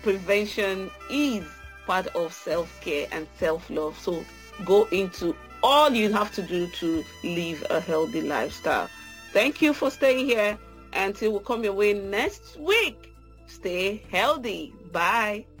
prevention is part of self-care and self-love. So go into all you have to do to live a healthy lifestyle. Thank you for staying here. Until we come your way next week, stay healthy. Bye.